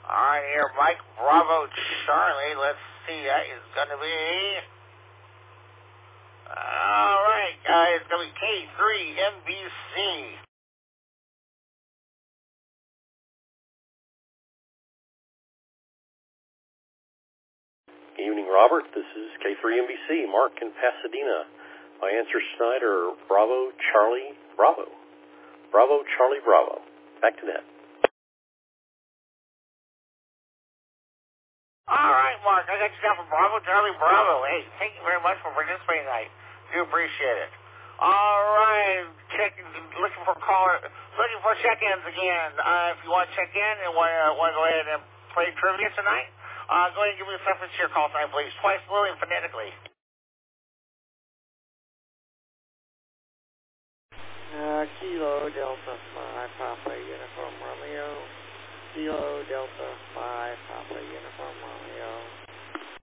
Alright, here, Mike Bravo Charlie. Let's see, that is going to be... Alright, guys, it's going to be K3MBC. Good evening, Robert. This is K3MBC, Mark in Pasadena. My answer tonight are Bravo, Charlie, Bravo. Bravo, Charlie, Bravo. Back to that. All right, Mark, I got you down for Bravo, Charlie, Bravo. Hey, thank you very much for participating tonight. Do appreciate it. All right, looking for check-ins again. If you want to check in and want to go ahead and play trivia tonight, go ahead and give me a reference to your call tonight, please. Twice slowly and phonetically. Kilo Delta 5 Papa Uniform Romeo. Kilo Delta 5 Papa Uniform Romeo.